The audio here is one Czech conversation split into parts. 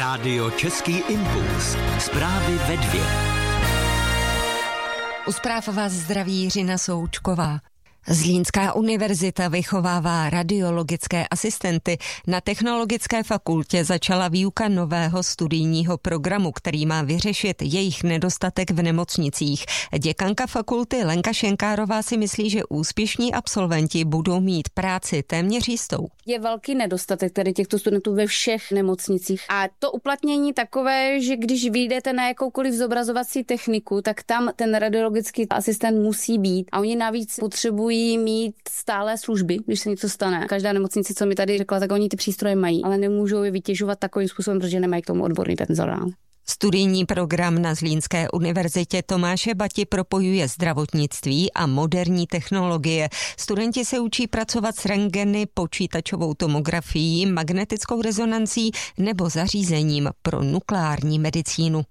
Rádio Český impuls. Zprávy ve 2. U zpráv vás zdraví Jiřina Součková. Zlínská univerzita vychovává radiologické asistenty. Na Technologické fakultě začala výuka nového studijního programu, který má vyřešit jejich nedostatek v nemocnicích. Děkanka fakulty Lenka Šenkárová si myslí, že úspěšní absolventi budou mít práci téměř jistou. Je velký nedostatek tady těchto studentů ve všech nemocnicích. A to uplatnění takové, že když vyjdete na jakoukoliv zobrazovací techniku, tak tam ten radiologický asistent musí být. A oni navíc potřebují mít stálé služby, když se něco stane. Každá nemocnice, co mi tady řekla, tak oni ty přístroje mají, ale nemůžou je vytěžovat takovým způsobem, protože nemají k tomu odborný personál. Studijní program na Zlínské univerzitě Tomáše Bati propojuje zdravotnictví a moderní technologie. Studenti se učí pracovat s rentgeny, počítačovou tomografií, magnetickou rezonancí nebo zařízením pro nukleární medicínu.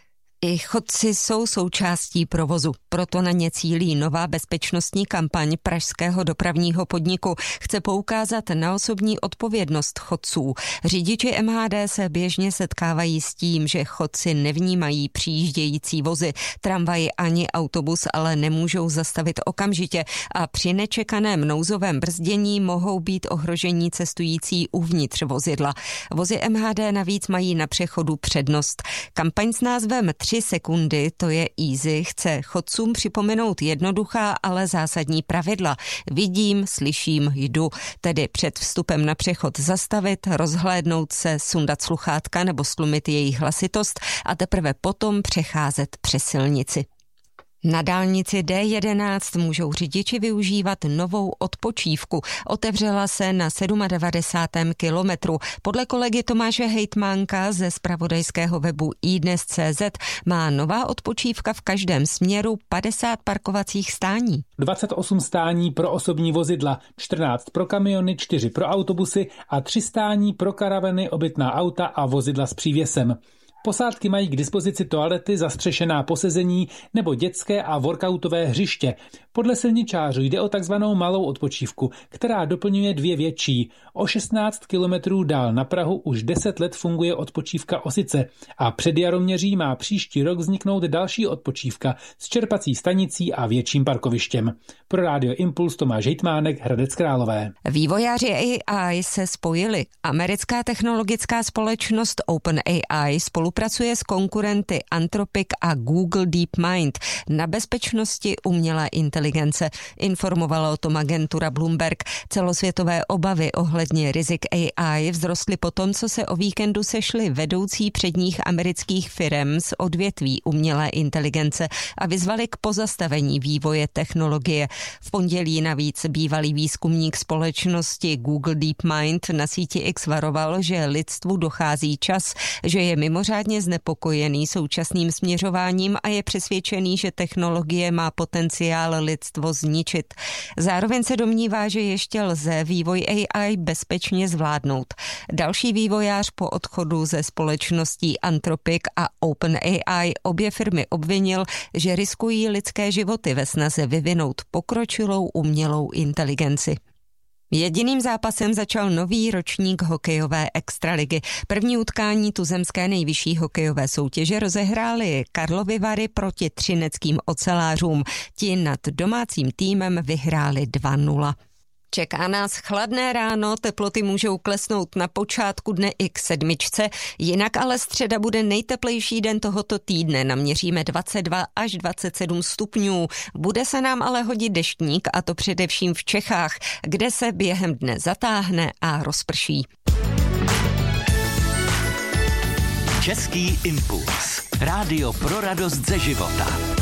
I chodci jsou součástí provozu, proto na ně cílí nová bezpečnostní kampaň pražského dopravního podniku. Chce poukázat na osobní odpovědnost chodců. Řidiči MHD se běžně setkávají s tím, že chodci nevnímají přijíždějící vozy. Tramvaj ani autobus ale nemůžou zastavit okamžitě a při nečekaném nouzovém brzdění mohou být ohrožení cestující uvnitř vozidla. Vozy MHD navíc mají na přechodu přednost. Kampaň s názvem 3 sekundy, to je easy, chce chodcům připomenout jednoduchá, ale zásadní pravidla. Vidím, slyším, jdu. Tedy před vstupem na přechod zastavit, rozhlédnout se, sundat sluchátka nebo stlumit jejich hlasitost a teprve potom přecházet přes silnici. Na dálnici D11 můžou řidiči využívat novou odpočívku. Otevřela se na 97. kilometru. Podle kolegy Tomáše Hejtmánka ze zpravodajského webu iDnes.cz má nová odpočívka v každém směru 50 parkovacích stání. 28 stání pro osobní vozidla, 14 pro kamiony, 4 pro autobusy a 3 stání pro karavany, obytná auta a vozidla s přívěsem. Posádky mají k dispozici toalety, zastřešená posezení nebo dětské a workoutové hřiště. Podle silničářů jde o takzvanou malou odpočívku, která doplňuje 2 větší. O 16 kilometrů dál na Prahu už 10 let funguje odpočívka Osice a před Jaroměří má příští rok vzniknout další odpočívka s čerpací stanicí a větším parkovištěm. Pro Rádio Impuls Tomáš Hejtmánek, Hradec Králové. Vývojáři AI se spojili. Americká technologická společnost OpenAI spolupracuje s konkurenty Anthropic a Google DeepMind na bezpečnosti umělé inteligence. Informovala o tom agentura Bloomberg. Celosvětové obavy ohledně rizik AI vzrostly po tom, co se o víkendu sešli vedoucí předních amerických firem z odvětví umělé inteligence a vyzvali k pozastavení vývoje technologie. V pondělí navíc bývalý výzkumník společnosti Google DeepMind na síti X varoval, že lidstvu dochází čas, že je mimořádně znepokojený současným směřováním a je přesvědčený, že technologie má potenciál lidstvo zničit. Zároveň se domnívá, že ještě lze vývoj AI bezpečně zvládnout. Další vývojář po odchodu ze společností Anthropic a OpenAI obě firmy obvinil, že riskují lidské životy ve snaze vyvinout pokročilou umělou inteligenci. Jediným zápasem začal nový ročník hokejové extraligy. První utkání tuzemské nejvyšší hokejové soutěže rozehrály Karlovy Vary proti třineckým ocelářům. Ti nad domácím týmem vyhráli 2-0. Čeká nás chladné ráno, teploty můžou klesnout na počátku dne i k 7, jinak ale středa bude nejteplejší den tohoto týdne. Naměříme 22 až 27 stupňů. Bude se nám ale hodit deštník, a to především v Čechách, kde se během dne zatáhne a rozprší. Český impuls. Rádio pro radost ze života.